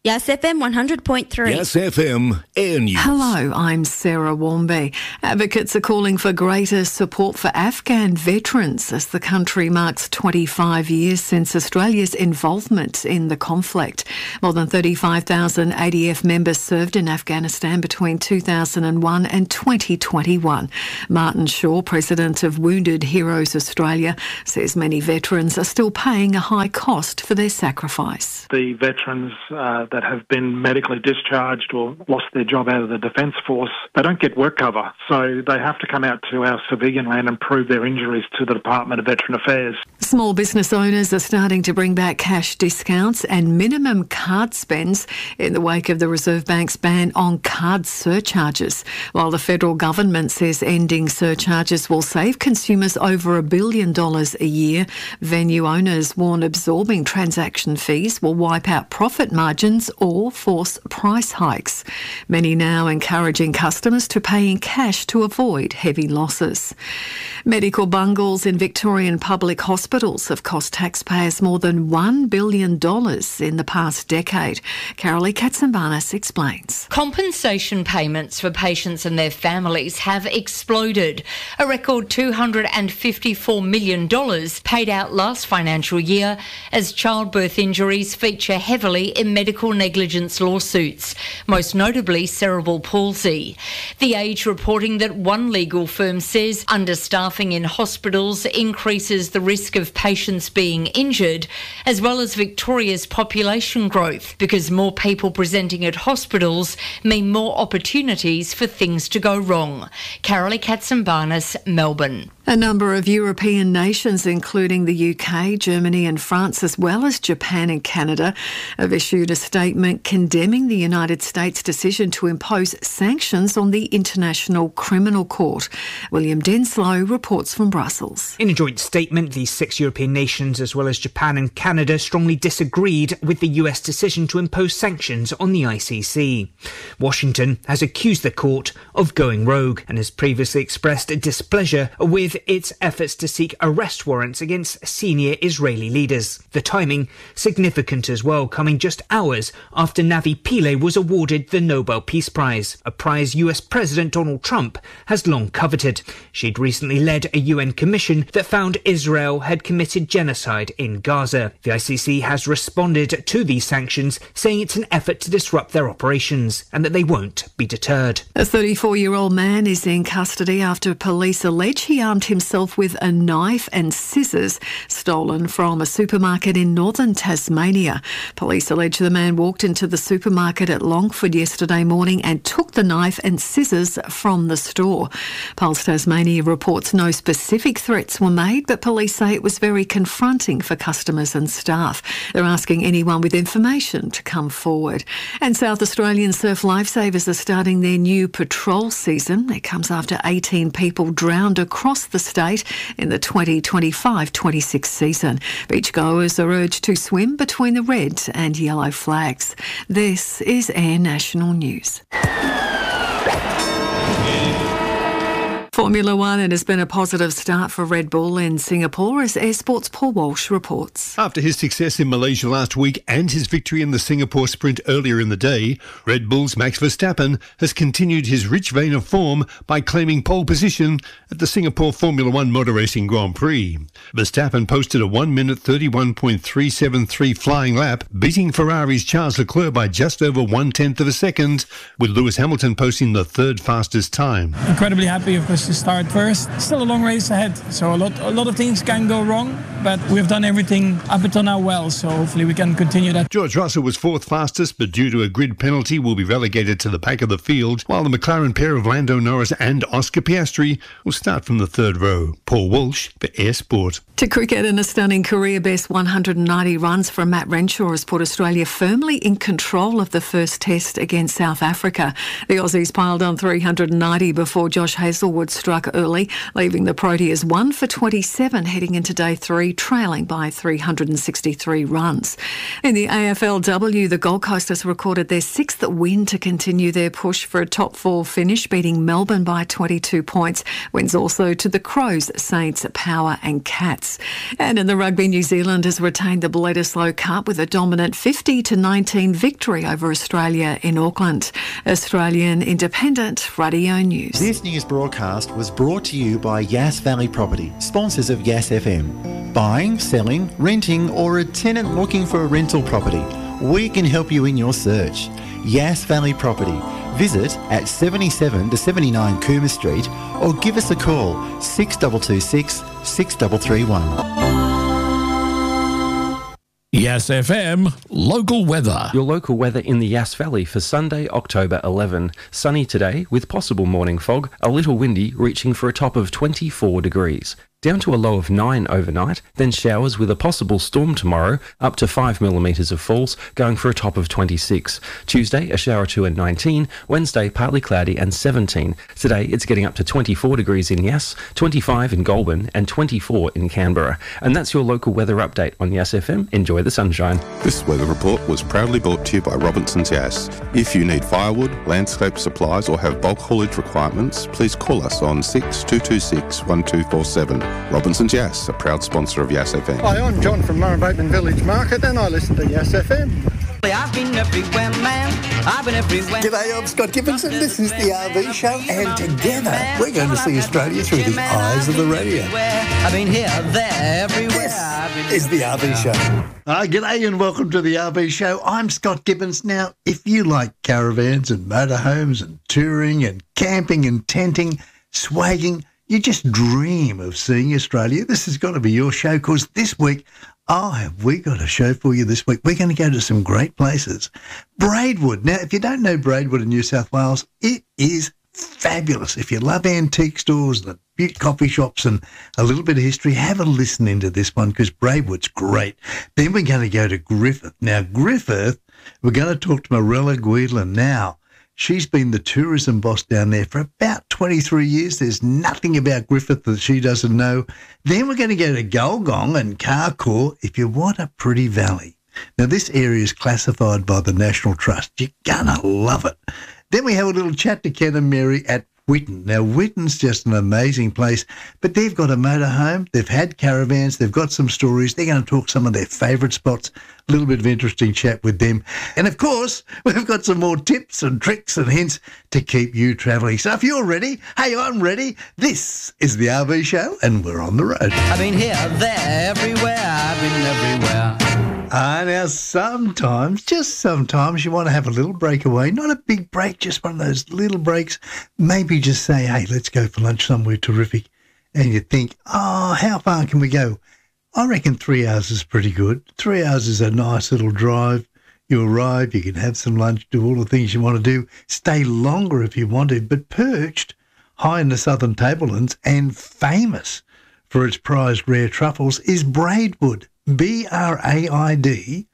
Yes FM 100.3. Yes FM Air News. Hello, I'm Sarah Warmby. Advocates are calling for greater support for Afghan veterans as the country marks 25 years since Australia's involvement in the conflict. More than 35,000 ADF members served in Afghanistan between 2001 and 2021. Martin Shaw, president of Wounded Heroes Australia, says many veterans are still paying a high cost for their sacrifice. The veterans that have been medically discharged or lost their job out of the Defence Force, they don't get work cover, so they have to come out to our civilian land and prove their injuries to the Department of Veteran Affairs. Small business owners are starting to bring back cash discounts and minimum card spends in the wake of the Reserve Bank's ban on card surcharges. While the federal government says ending surcharges will save consumers over $1 billion a year, venue owners warn absorbing transaction fees will wipe out profit margins or force price hikes. Many now encouraging customers to pay in cash to avoid heavy losses. Medical bungles in Victorian public hospitals have cost taxpayers more than $1 billion in the past decade. Carolee Katsambanis explains. Compensation payments for patients and their families have exploded. A record $254 million paid out last financial year as childbirth injuries feature heavily in medical negligence lawsuits, most notably cerebral palsy. The Age reporting that one legal firm says understaffing in hospitals increases the risk of patients being injured, as well as Victoria's population growth, because more people presenting at hospitals mean more opportunities for things to go wrong. Carolee Katsambanis, Melbourne. A number of European nations, including the UK, Germany and France, as well as Japan and Canada, have issued a statement condemning the United States' decision to impose sanctions on the International Criminal Court. William Denslow reports from Brussels. In a joint statement, the 6 European nations, as well as Japan and Canada, strongly disagreed with the US decision to impose sanctions on the ICC. Washington has accused the court of going rogue and has previously expressed displeasure with its efforts to seek arrest warrants against senior Israeli leaders. The timing significant as well, coming just hours after Navi Pillay was awarded the Nobel Peace Prize, a prize US President Donald Trump has long coveted. She'd recently led a UN commission that found Israel had committed genocide in Gaza. The ICC has responded to these sanctions, saying it's an effort to disrupt their operations and that they won't be deterred. A 34-year-old man is in custody after police allege he armed himself with a knife and scissors stolen from a supermarket in northern Tasmania. Police allege the man walked into the supermarket at Longford yesterday morning and took the knife and scissors from the store. Pulse Tasmania reports no specific threats were made, but police say it was very confronting for customers and staff. They're asking anyone with information to come forward. And South Australian surf lifesavers are starting their new patrol season. It comes after 18 people drowned across the state in the 2025-26 season. Beachgoers are urged to swim between the red and yellow flags. This is Air National News. Formula One, it has been a positive start for Red Bull in Singapore, as Air Sports' Paul Walsh reports. After his success in Malaysia last week and his victory in the Singapore Sprint earlier in the day, Red Bull's Max Verstappen has continued his rich vein of form by claiming pole position at the Singapore Formula One Motor Racing Grand Prix. Verstappen posted a 1 minute 31.373 flying lap, beating Ferrari's Charles Leclerc by just over 1/10 of a second, with Lewis Hamilton posting the third fastest time. Incredibly happy, of course, to start first. Still a long race ahead, so a lot of things can go wrong, but we've done everything up until now well, so hopefully we can continue that. George Russell was fourth fastest, but due to a grid penalty will be relegated to the back of the field, while the McLaren pair of Lando Norris and Oscar Piastri will start from the third row. Paul Walsh for Air Sport. To cricket, and a stunning career-best 190 runs from Matt Renshaw has put Australia firmly in control of the first test against South Africa. The Aussies piled on 390 before Josh Hazlewood struck early, leaving the Proteas 1 for 27 heading into day 3, trailing by 363 runs. In the AFLW, the Gold Coast has recorded their 6th win to continue their push for a top 4 finish, beating Melbourne by 22 points. Wins also to the Crows, Saints, Power and Cats. And in the rugby, New Zealand has retained the Bledisloe Cup with a dominant 50-19 victory over Australia in Auckland. Australian Independent Radio News. This news broadcast was brought to you by Yass Valley Property, sponsors of Yass FM. Buying, selling, renting or a tenant looking for a rental property, we can help you in your search. Yass Valley Property. Visit at 77 to 79 Cooma Street or give us a call 6226 6331. Yass FM local weather. Your local weather in the Yass Valley for Sunday, October 11. Sunny today with possible morning fog, a little windy, reaching for a top of 24 degrees. Down to a low of 9 overnight, then showers with a possible storm tomorrow, up to 5 millimetres of falls, going for a top of 26. Tuesday, a shower or two and 19. Wednesday, partly cloudy and 17. Today, it's getting up to 24 degrees in Yass, 25 in Goulburn and 24 in Canberra. And that's your local weather update on Yass FM. Enjoy the sunshine. This weather report was proudly brought to you by Robinson's Yass. If you need firewood, landscape supplies or have bulk haulage requirements, please call us on 6226 1247. Robinson's Yass, a proud sponsor of Yass FM. Hi, I'm John from Murrumbateman Village Market and I listen to Yass FM. I've been everywhere, man. I've been everywhere. G'day, I'm Scott Gibson. This is the RV Show, and together we're going to see Australia through the eyes of the radio. I've been here, there, everywhere. This is the RV Show. G'day and welcome to the RV Show. I'm Scott Gibbons. Now, if you like caravans and motorhomes and touring and camping and tenting, swagging, you just dream of seeing Australia, this has got to be your show, because this week, have we got a show for you this week. We're going to go to some great places. Braidwood. Now, if you don't know Braidwood in New South Wales, it is fabulous. If you love antique stores and beaut coffee shops and a little bit of history, have a listen into this one, because Braidwood's great. Then we're going to go to Griffith. Now, Griffith, we're going to talk to Morella Guidlin now. She's been the tourism boss down there for about 23 years. There's nothing about Griffith that she doesn't know. Then we're going to go to Gulgong and Carcoar if you want a pretty valley. Now, this area is classified by the National Trust. You're going to love it. Then we have a little chat to Ken and Mary at Whitten. Now, Whitten's just an amazing place, but they've got a motorhome, they've had caravans, they've got some stories. They're going to talk some of their favourite spots, a little bit of interesting chat with them. And, of course, we've got some more tips and tricks and hints to keep you travelling. So if you're ready, hey, I'm ready. This is the RV Show, and we're on the road. I've been here, there, everywhere. I've been everywhere. Now sometimes, just sometimes, you want to have a little breakaway, not a big break, just one of those little breaks. Maybe just say, hey, let's go for lunch somewhere terrific. And you think, how far can we go? I reckon 3 hours is pretty good. 3 hours is a nice little drive. You arrive, you can have some lunch, do all the things you want to do, stay longer if you want to, but perched high in the southern tablelands and famous for its prized rare truffles is Braidwood. Braidwood.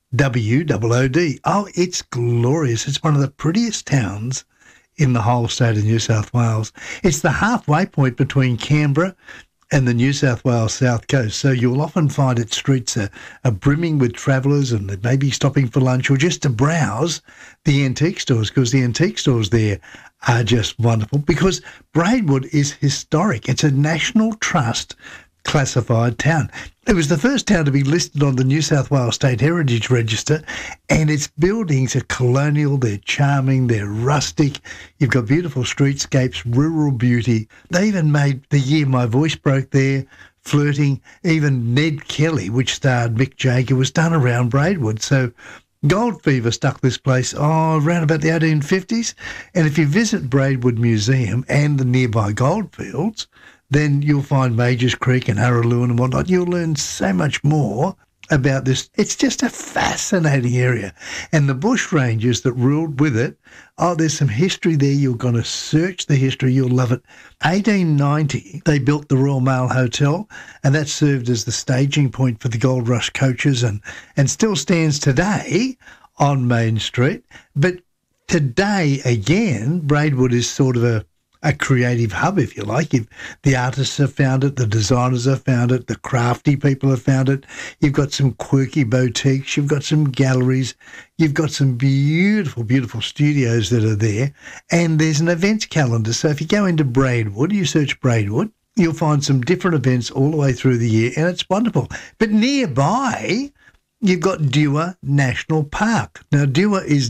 Oh, it's glorious. It's one of the prettiest towns in the whole state of New South Wales. It's the halfway point between Canberra and the New South Wales south coast. So you'll often find its streets are brimming with travellers, and they may be stopping for lunch or just to browse the antique stores, because the antique stores there are just wonderful, because Braidwood is historic. It's a National Trust classified town. It was the first town to be listed on the New South Wales State Heritage Register, and its buildings are colonial, they're charming, they're rustic. You've got beautiful streetscapes, rural beauty. They even made The Year My Voice Broke there, Flirting. Even Ned Kelly, which starred Mick Jagger, was done around Braidwood. So gold fever struck this place around about the 1850s. And if you visit Braidwood Museum and the nearby goldfields, then you'll find Majors Creek and Araluen and whatnot. You'll learn so much more about this. It's just a fascinating area. And the bush rangers that ruled with it, there's some history there. You're going to search the history. You'll love it. 1890, they built the Royal Mail Hotel, and that served as the staging point for the Gold Rush coaches and still stands today on Main Street. But today, again, Braidwood is sort of a a creative hub, if you like. The artists have found it, the designers have found it, the crafty people have found it. You've got some quirky boutiques, you've got some galleries, you've got some beautiful, beautiful studios that are there, and there's an events calendar. So if you go into Braidwood, you search Braidwood, you'll find some different events all the way through the year, and it's wonderful. But nearby, you've got Dewa National Park. Now, Dewa is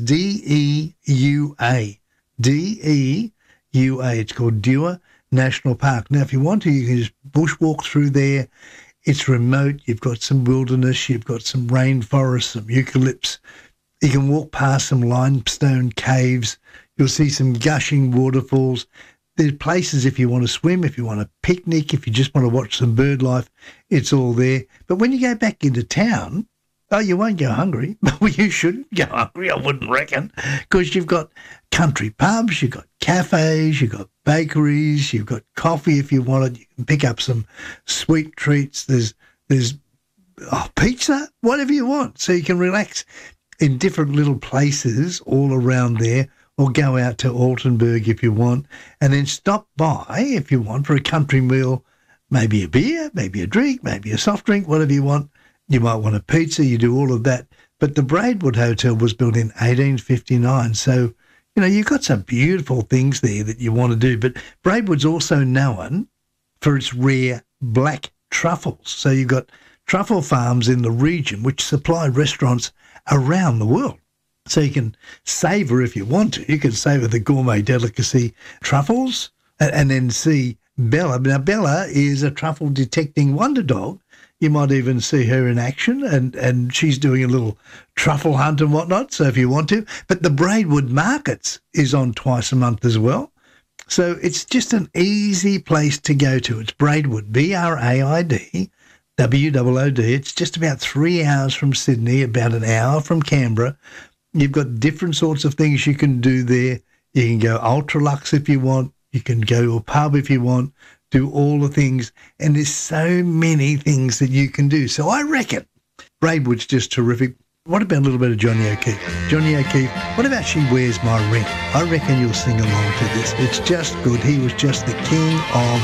D-E-U-A. D-E-U-A. It's called Dewa National Park. Now, if you want to, you can just bushwalk through there. It's remote. You've got some wilderness. You've got some rainforest, some eucalypts. You can walk past some limestone caves. You'll see some gushing waterfalls. There's places if you want to swim, if you want to picnic, if you just want to watch some bird life, it's all there. But when you go back into town, you won't go hungry. Well, you shouldn't go hungry, I wouldn't reckon, because you've got country pubs, you've got cafes, you've got bakeries, you've got coffee if you want it. You can pick up some sweet treats. There's pizza, whatever you want. So you can relax in different little places all around there, or go out to Altenburg if you want, and then stop by, if you want, for a country meal, maybe a beer, maybe a drink, maybe a soft drink, whatever you want. You might want a pizza, you do all of that. But the Braidwood Hotel was built in 1859, so, you've got some beautiful things there that you want to do. But Braidwood's also known for its rare black truffles. So you've got truffle farms in the region which supply restaurants around the world. So you can savour if you want to. You can savour the gourmet delicacy truffles and then see Bella. Now, Bella is a truffle detecting wonder dog. You might even see her in action, and she's doing a little truffle hunt and whatnot, so if you want to. But the Braidwood Markets is on twice a month as well. So it's just an easy place to go to. It's Braidwood, B-R-A-I-D, W-O-O-D. It's just about 3 hours from Sydney, about an hour from Canberra. You've got different sorts of things you can do there. You can go ultra-luxe if you want. You can go to a pub if you want. Do all the things. And there's so many things that you can do. So I reckon Braidwood's just terrific. What about a little bit of Johnny O'Keefe? Johnny O'Keefe, what about She Wears My Ring? I reckon you'll sing along to this. It's just good. He was just the king of